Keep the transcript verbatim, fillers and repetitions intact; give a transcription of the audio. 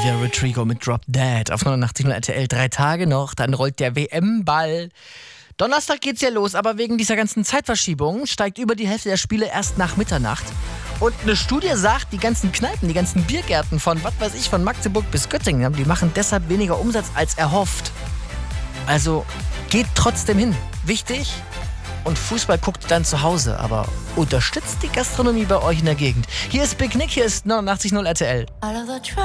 Olivia Rodrigo mit Drop Dead auf neunundachtzig Komma null R T L. Drei Tage noch, dann rollt der W M-Ball. Donnerstag geht's ja los, aber wegen dieser ganzen Zeitverschiebung steigt über die Hälfte der Spiele erst nach Mitternacht. Und eine Studie sagt, die ganzen Kneipen, die ganzen Biergärten von, was weiß ich, von Magdeburg bis Göttingen, die machen deshalb weniger Umsatz als erhofft. Also geht trotzdem hin. Wichtig. Und Fußball guckt dann zu Hause, aber unterstützt die Gastronomie bei euch in der Gegend. Hier ist Big Nick, hier ist neunundachtzig Komma null R T L.